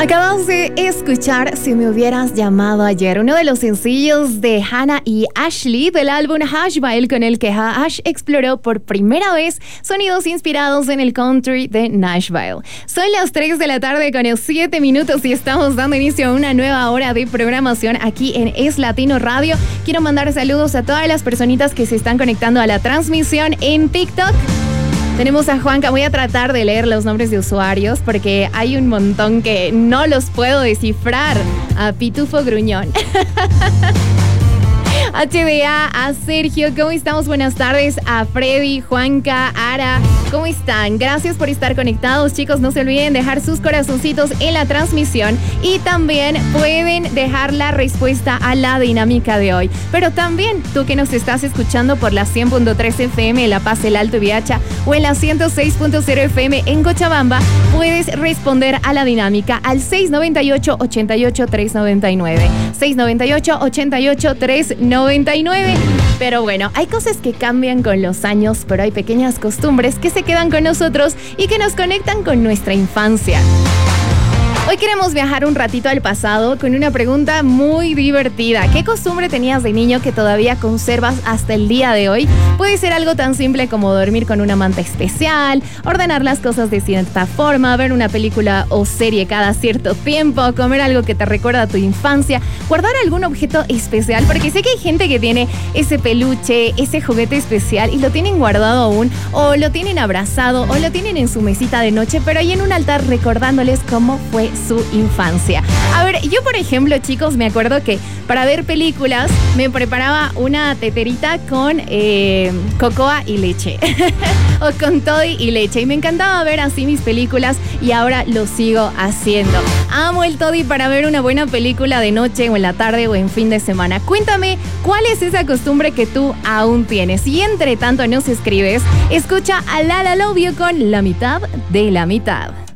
Acabamos de escuchar Si me hubieras llamado ayer, uno de los sencillos de Hannah y Ashley del álbum Hushville, con el que Ash exploró por primera vez sonidos inspirados en el country de Nashville. Son las 3 de la tarde con 7 minutos y estamos dando inicio a una nueva hora de programación aquí en Es Latino Radio. Quiero mandar saludos a todas las personitas que se están conectando a la transmisión en TikTok. Tenemos a Juanca, voy a tratar de leer los nombres de usuarios porque hay un montón que no los puedo descifrar. A Pitufo Gruñón. HDA, a Sergio, ¿cómo estamos? Buenas tardes. A Freddy, Juanca, Ara, ¿cómo están? Gracias por estar conectados, chicos. No se olviden dejar sus corazoncitos en la transmisión y también pueden dejar la respuesta a la dinámica de hoy. Pero también tú que nos estás escuchando por la 100.3 FM en La Paz, El Alto y Viacha o en la 106.0 FM en Cochabamba, puedes responder a la dinámica al 698-88-399. 698-88-399. Pero bueno, hay cosas que cambian con los años, pero hay pequeñas costumbres que se quedan con nosotros y que nos conectan con nuestra infancia. Hoy queremos viajar un ratito al pasado con una pregunta muy divertida. ¿Qué costumbre tenías de niño que todavía conservas hasta el día de hoy? Puede ser algo tan simple como dormir con una manta especial, ordenar las cosas de cierta forma, ver una película o serie cada cierto tiempo, comer algo que te recuerda a tu infancia, guardar algún objeto especial, porque sé que hay gente que tiene ese peluche, ese juguete especial y lo tienen guardado aún, o lo tienen abrazado, o lo tienen en su mesita de noche, pero ahí en un altar recordándoles cómo fue su infancia. A ver, yo por ejemplo, chicos, me acuerdo que para ver películas me preparaba una teterita con cocoa y leche o con toddy y leche, y me encantaba ver así mis películas y ahora lo sigo haciendo. Amo el toddy para ver una buena película de noche o en la tarde o en fin de semana. Cuéntame, ¿cuál es esa costumbre que tú aún tienes? Y entre tanto nos escribes, escucha a Lala Love You con La Mitad de la Mitad.